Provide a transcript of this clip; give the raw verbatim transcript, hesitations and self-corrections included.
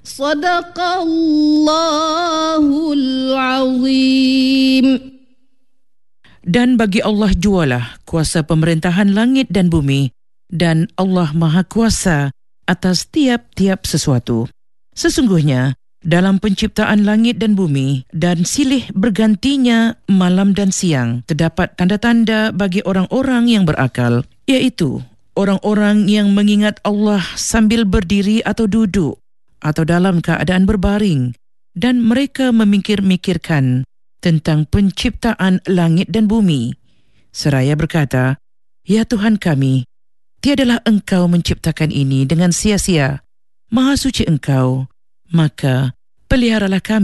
Sadaqallahul azim. Dan bagi Allah jualah kuasa pemerintahan langit dan bumi, dan Allah Maha Kuasa atas tiap-tiap sesuatu. Sesungguhnya, dalam penciptaan langit dan bumi dan silih bergantinya malam dan siang, terdapat tanda-tanda bagi orang-orang yang berakal, iaitu orang-orang yang mengingat Allah sambil berdiri atau duduk, atau dalam keadaan berbaring, dan mereka memikir-mikirkan tentang penciptaan langit dan bumi, seraya berkata, "Ya Tuhan kami, tiadalah Engkau menciptakan ini dengan sia-sia. Maha suci Engkau, maka peliharalah kami."